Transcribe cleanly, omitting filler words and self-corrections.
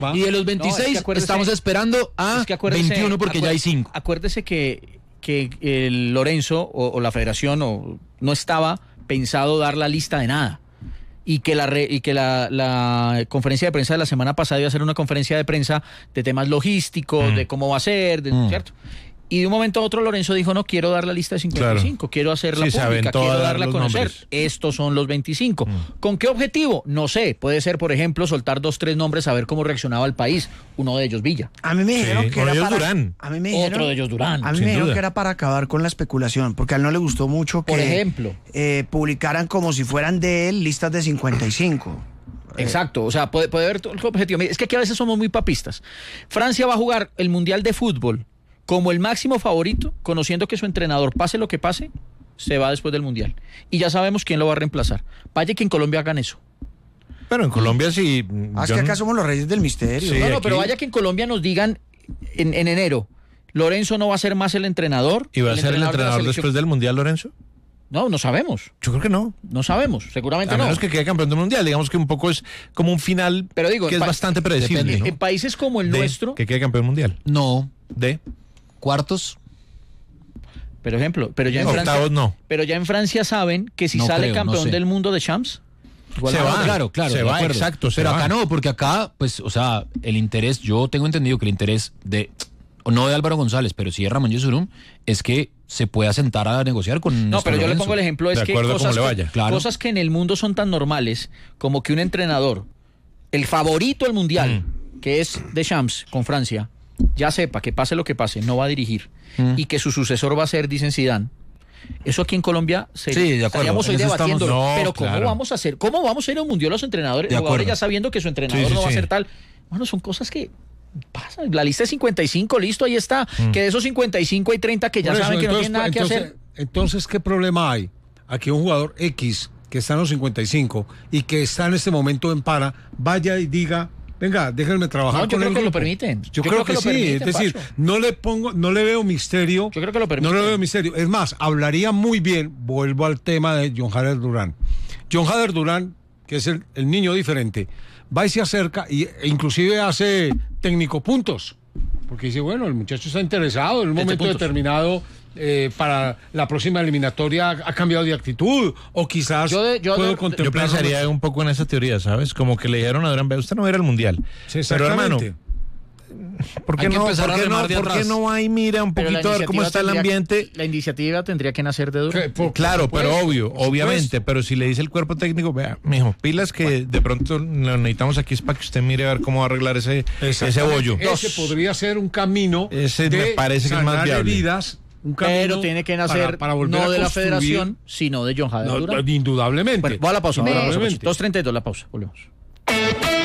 Y de los 26 estamos esperando a 21 porque ya hay 5. Acuérdese que el Lorenzo o la federación no estaba pensado dar la lista de nada. Y que la conferencia de prensa de la semana pasada iba a ser una conferencia de prensa de temas logísticos, de cómo va a ser, ¿cierto? Y de un momento a otro Lorenzo dijo, no, quiero dar la lista de 55, quiero hacerla pública, quiero darla a conocer. Nombres. Estos son los 25. ¿Con qué objetivo? No sé, puede ser, por ejemplo, soltar 2-3 nombres a ver cómo reaccionaba el país. Uno de ellos Villa. A mí me dijeron que era para... Durán. A mí me dijeron, otro de ellos Durán. A mí me dijeron que era para acabar con la especulación, porque a él no le gustó mucho que, por ejemplo, publicaran como si fueran de él listas de 55. Exacto, o sea, puede haber todo el objetivo. Es que aquí a veces somos muy papistas. Francia va a jugar el Mundial de Fútbol como el máximo favorito, conociendo que su entrenador, pase lo que pase, se va después del Mundial. Y ya sabemos quién lo va a reemplazar. Vaya que en Colombia hagan eso. Pero en Colombia sí... Es que acá somos los reyes del misterio. Sí, no, aquí... pero vaya que en Colombia nos digan en enero, Lorenzo no va a ser más el entrenador. ¿Y va a ser el entrenador después del Mundial, Lorenzo? No sabemos. Yo creo que no. No sabemos, seguramente no. A menos que quede campeón del Mundial, digamos que un poco es como un final, pero digo, que es bastante predecible, ¿no? En países como el nuestro... Que quede campeón mundial. No. ¿De? ¿Cuartos? Por ejemplo, pero ya en Francia... Octavos no. Pero ya en Francia saben que si sale campeón del mundo de Champs... Se va, claro, se va, exacto. Pero acá no, porque acá, pues, o sea, el interés, yo tengo entendido que el interés no de Álvaro González, pero sí de Ramón Yesurún, es que se pueda sentar a negociar con... No, pero yo le pongo el ejemplo, es que cosas que en el mundo son tan normales como que un entrenador, el favorito al Mundial, que es Deschamps con Francia, ya sepa que pase lo que pase, no va a dirigir, y que su sucesor va a ser, dicen Zidane. Eso aquí en Colombia estaríamos hoy debatiéndolo. Pero ¿cómo vamos a hacer? ¿Cómo vamos a ir a un Mundial los entrenadores? Jugadores ya sabiendo que su entrenador no va a ser tal. Bueno, son cosas que pasan. La lista de 55, listo, ahí está. Que de esos 55 hay 30 que ya saben que no tienen nada que hacer. Entonces, ¿qué problema hay? Aquí un jugador X que está en los 55 y que está en este momento en para, vaya y diga... Venga, déjenme trabajar con el grupo. Yo creo que lo permiten. Yo creo que sí, es decir, no le veo misterio. Yo creo que lo permiten. No le veo misterio. Es más, hablaría muy bien, vuelvo al tema de John Jader Durán. John Jader Durán, que es el niño diferente, va y se acerca e inclusive hace técnico puntos. Porque dice, bueno, el muchacho está interesado en un momento determinado... para la próxima eliminatoria ha cambiado de actitud o quizás puedo contemplar. Yo pensaría un poco en esa teoría, ¿sabes? Como que le dijeron a Durán, usted no va a ir al Mundial. Sí, pero hermano, ¿por qué no va y mira un poquito a ver cómo está el ambiente? La iniciativa tendría que nacer de Durán. Claro, pero obviamente, pero si le dice el cuerpo técnico, vea, mijo, pilas que de pronto lo necesitamos aquí es para que usted mire a ver cómo va a arreglar ese bollo. Ese podría ser un camino ese me parece que es más viable. Heridas, pero tiene que nacer para no de la federación, sino de John Jader Durán. Indudablemente. Bueno, va a la pausa. 2:32 la pausa. Volvemos.